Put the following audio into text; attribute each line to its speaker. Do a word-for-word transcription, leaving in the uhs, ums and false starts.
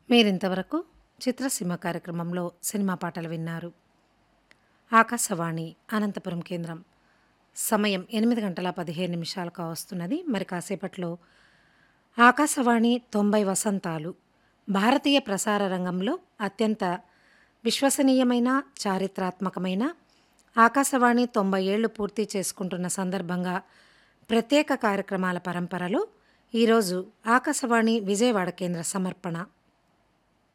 Speaker 1: మీరింతవరకు చిత్రసీమ కార్యక్రమంలో సినిమా పాటలు విన్నారు. ఆకాశవాణి అనంతపురం కేంద్రం. సమయం ఎనిమిది గంటల పదిహేను నిమిషాలు కావస్తున్నది. మరి కాసేపట్లో ఆకాశవాణి తొంభై వసంతాలు భారతీయ ప్రసార రంగంలో అత్యంత విశ్వసనీయమైన, చారిత్రాత్మకమైన ఆకాశవాణి తొంభై ఏళ్లు పూర్తి చేసుకుంటున్న సందర్భంగా ప్రత్యేక కార్యక్రమాల పరంపరలో ఈరోజు ఆకాశవాణి విజయవాడ కేంద్ర సమర్పణ.